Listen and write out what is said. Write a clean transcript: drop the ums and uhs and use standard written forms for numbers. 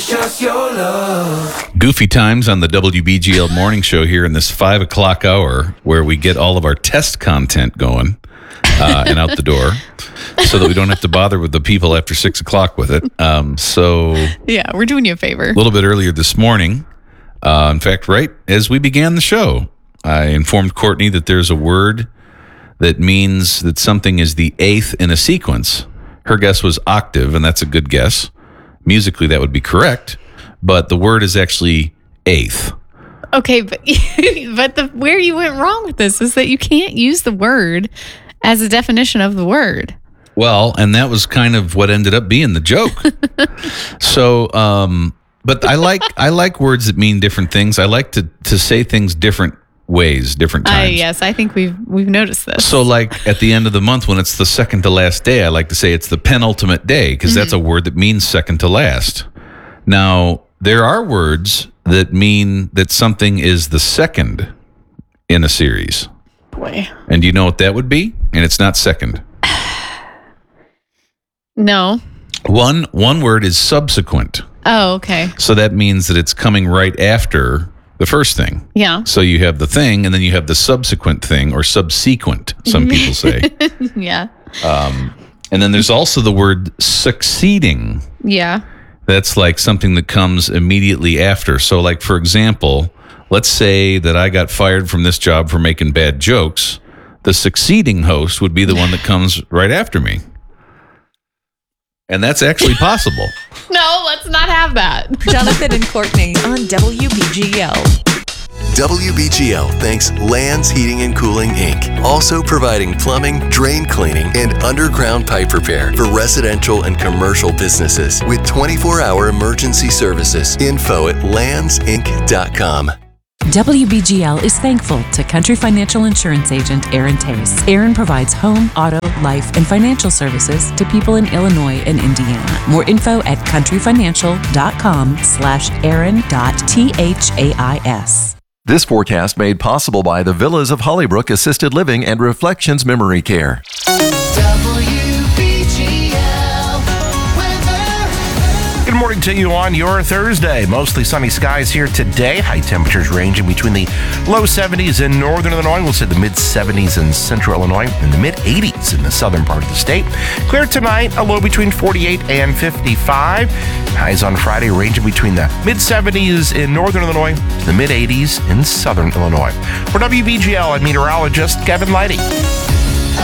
just your love. Goofy times on the WBGL morning show here in this 5 o'clock hour where we get all of our test content going and out the door so that we don't have to bother with the people after 6 o'clock with it. Yeah, we're doing you a favor. A little bit earlier this morning, in fact, right as we began the show, I informed Courtney that there's a word that means that something is the eighth in a sequence. Her guess was octave, and that's a good guess. Musically, that would be correct, but the word is actually eighth. Okay, but where you went wrong with this is that you can't use the word as a definition of the word. Well, and that was kind of what ended up being the joke. So, but I like words that mean different things. I like to say things different ways, different times. Yes, I think we've noticed this. So like at the end of the month when it's the second to last day, I like to say it's the penultimate day because that's a word that means second to last. Now, there are words that mean that something is the second in a series. Boy. And do you know what that would be? And it's not second. No. One word is subsequent. Oh, okay. So that means that it's coming right after the first thing. Yeah. So you have the thing, and then you have the subsequent thing, or subsequent, some people say. Yeah. And then there's also the word succeeding. Yeah. That's like something that comes immediately after. So like, for example, let's say that I got fired from this job for making bad jokes. The succeeding host would be the one that comes right after me. And that's actually possible. No, let's not have that. Jonathan and Courtney on WBGL. WBGL thanks Lands Heating and Cooling, Inc., also providing plumbing, drain cleaning, and underground pipe repair for residential and commercial businesses with 24-hour emergency services. Info at landsinc.com. WBGL is thankful to Country Financial Insurance Agent Aaron Tace. Aaron provides home, auto, life, and financial services to people in Illinois and Indiana. More info at countryfinancial.com/aaron.thais. This forecast made possible by the Villas of Hollybrook Assisted Living and Reflections Memory Care. Good morning to you on your Thursday. Mostly sunny skies here today. High temperatures ranging between the low 70s in northern Illinois. We'll say the mid 70s in central Illinois and the mid 80s in the southern part of the state. Clear tonight, a low between 48 and 55. Highs on Friday ranging between the mid 70s in northern Illinois to the mid 80s in southern Illinois. For WBGL, I'm meteorologist Kevin Leidy.